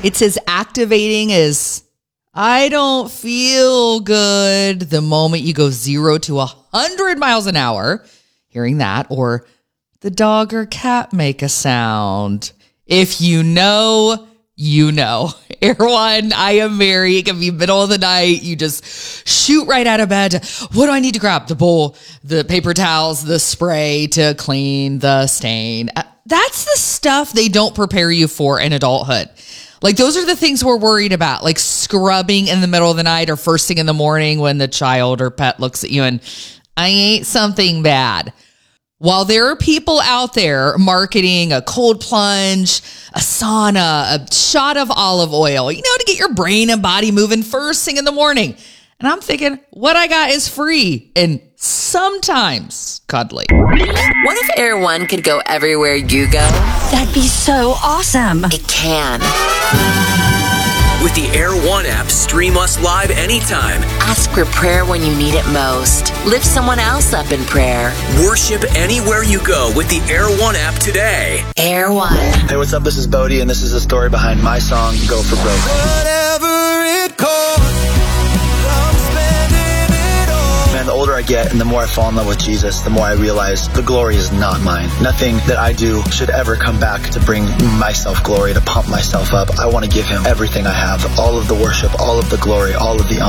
It's as activating as I don't feel good the moment you go 0 to 100 miles an hour. Hearing that, or the dog or cat make a sound. If you know, you know. Air One, I am Mary. It can be middle of the night. You just shoot right out of bed. What do I need to grab? The bowl, the paper towels, the spray to clean the stain. That's the stuff they don't prepare you for in adulthood. Like, those are the things we're worried about, like scrubbing in the middle of the night or first thing in the morning when the child or pet looks at you and I ate something bad. While there are people out there marketing a cold plunge, a sauna, a shot of olive oil, to get your brain and body moving first thing in the morning. And I'm thinking, what I got is free and sometimes cuddly. What if Air One could go everywhere you go? That'd be so awesome. It can. With the Air One app, stream us live anytime. Ask for prayer when you need it most. Lift someone else up in prayer. Worship anywhere you go with the Air One app today. Air One. Hey, what's up? This is Bodie, and this is the story behind my song, Go for Broke. Whatever it costs, I'm spending it all. Man, the older I get and the more I fall in love with Jesus, the more I realize the glory is not mine. Nothing that I do should ever come back to bring myself glory, to pump myself up. I want to give him everything I have, all of the worship, all of the glory, all of the honor.